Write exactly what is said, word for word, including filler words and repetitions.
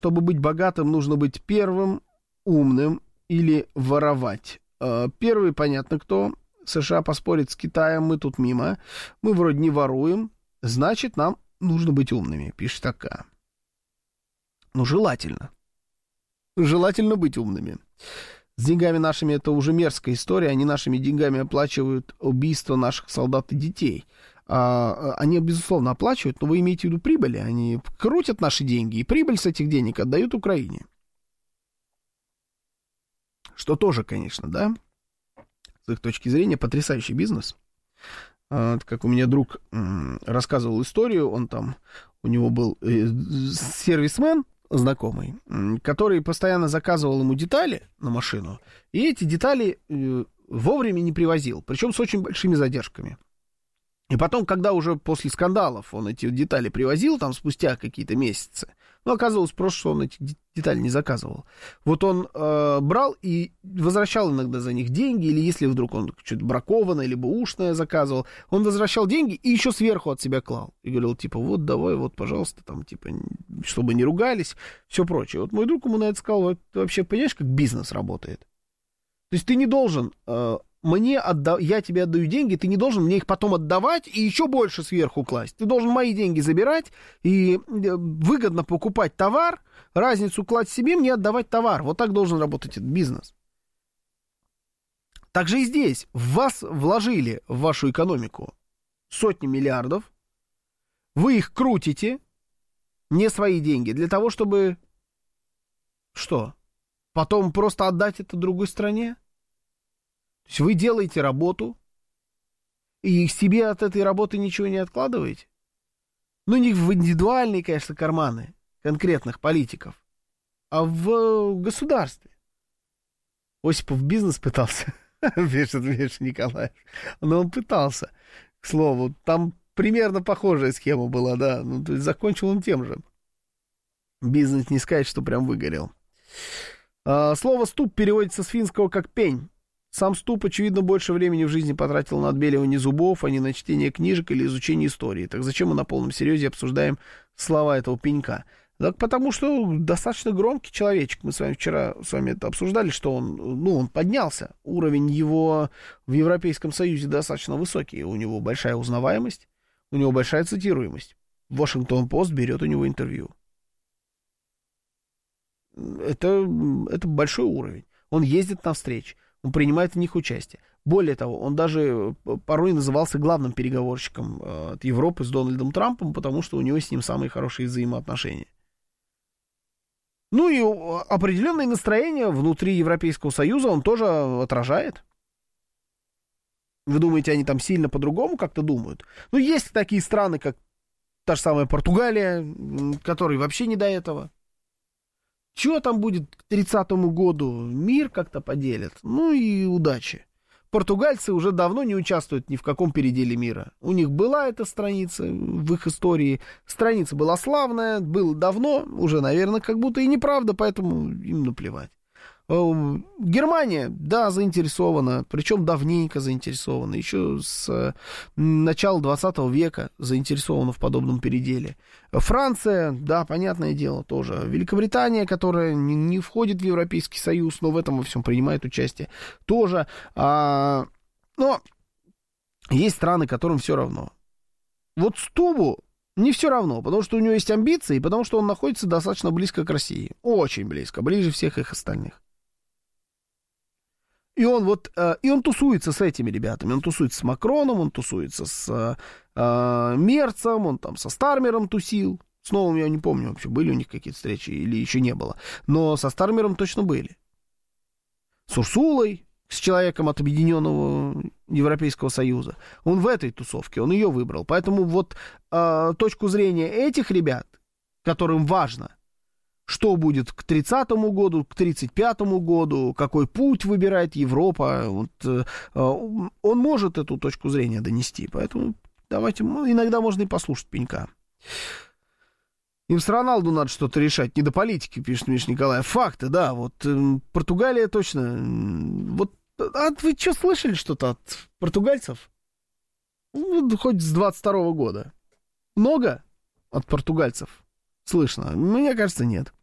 чтобы быть богатым, нужно быть первым, умным или воровать. Первый, понятно, кто. США поспорит с Китаем, мы тут мимо. Мы вроде не воруем, значит, нам нужно быть умными, пишет АК. Ну, желательно. Желательно быть умными. С деньгами нашими это уже мерзкая история. Они нашими деньгами оплачивают убийство наших солдат и детей. А, они, безусловно, оплачивают, но вы имеете в виду прибыли. Они крутят наши деньги, и прибыль с этих денег отдают Украине. Что тоже, конечно, да, с их точки зрения, потрясающий бизнес. А, как у меня друг м, рассказывал историю, он там, у него был э, сервисмен, знакомый, который постоянно заказывал ему детали на машину, и эти детали э, вовремя не привозил, причем с очень большими задержками. И потом, когда уже после скандалов он эти детали привозил, там, спустя какие-то месяцы, ну, оказывалось просто, что он эти детали не заказывал. Вот он э, брал и возвращал иногда за них деньги, или если вдруг он что-то бракованное, либо ушное заказывал, он возвращал деньги и еще сверху от себя клал. И говорил, типа, вот, давай, вот, пожалуйста, там, типа, чтобы не ругались, все прочее. Вот мой друг ему на это сказал, вот, ты вообще понимаешь, как бизнес работает? То есть ты не должен... Э, Мне отда... я тебе отдаю деньги, ты не должен мне их потом отдавать и еще больше сверху класть. Ты должен мои деньги забирать и выгодно покупать товар, разницу класть себе, мне отдавать товар. Вот так должен работать этот бизнес. Так же и здесь. В вас вложили в вашу экономику сотни миллиардов, вы их крутите, не свои деньги, для того, чтобы... Что? Потом просто отдать это другой стране? То есть вы делаете работу, и себе от этой работы ничего не откладываете? Ну, не в индивидуальные, конечно, карманы конкретных политиков, а в государстве. Осипов бизнес пытался, пишет Миша Николаев, но он пытался, к слову. Там примерно похожая схема была, да. Ну, то есть закончил он тем же. Бизнес не сказать, что прям выгорел. А, слово «ступ» переводится с финского как «пень». Сам Ступ, очевидно, больше времени в жизни потратил на отбеливание зубов, а не на чтение книжек или изучение истории. Так зачем мы на полном серьезе обсуждаем слова этого пенька? Так потому что достаточно громкий человечек. Мы с вами вчера с вами это обсуждали, что он, ну, он поднялся. Уровень его в Европейском Союзе достаточно высокий. У него большая узнаваемость, у него большая цитируемость. Вашингтон-Пост берет у него интервью. Это, это большой уровень. Он ездит на встречи. Он принимает в них участие. Более того, он даже порой назывался главным переговорщиком от Европы с Дональдом Трампом, потому что у него с ним самые хорошие взаимоотношения. Ну и определенное настроение внутри Европейского Союза он тоже отражает. Вы думаете, они там сильно по-другому как-то думают? Ну, есть такие страны, как та же самая Португалия, которой вообще не до этого. Чего там будет к тридцатому году? Мир как-то поделят. Ну и удачи. Португальцы уже давно не участвуют ни в каком переделе мира. У них была эта страница в их истории. Страница была славная, было давно, уже, наверное, как будто и неправда, поэтому им наплевать. Германия, да, заинтересована, причем давненько заинтересована, еще с начала двадцатого века заинтересована в подобном переделе. Франция, да, понятное дело, тоже. Великобритания, которая не, не входит в Европейский Союз, но в этом во всем принимает участие, тоже. А, но есть страны, которым все равно. Вот Стубу не все равно, потому что у него есть амбиции, и потому что он находится достаточно близко к России. Очень близко, ближе всех их остальных. И он вот, э, и он тусуется с этими ребятами, он тусуется с Макроном, он тусуется с э, Мерцем, он там со Стармером тусил. С новым я не помню вообще, были у них какие-то встречи или еще не было. Но со Стармером точно были. С Урсулой, с человеком от Объединенного Европейского Союза. Он в этой тусовке, он ее выбрал. Поэтому вот э, точку зрения этих ребят, которым важно, что будет к тридцатому году, к тридцать пятому году, какой путь выбирает Европа. Вот, э, он может эту точку зрения донести. Поэтому давайте, ну, иногда можно и послушать пенька. Им с Роналду надо что-то решать. Не до политики, пишет Миша Николаев. Факты, да. Вот э, Португалия точно. Вот, а вы что, слышали что-то от португальцев? Ну, хоть с двадцать второго года. Много от португальцев слышно? Мне кажется, нет.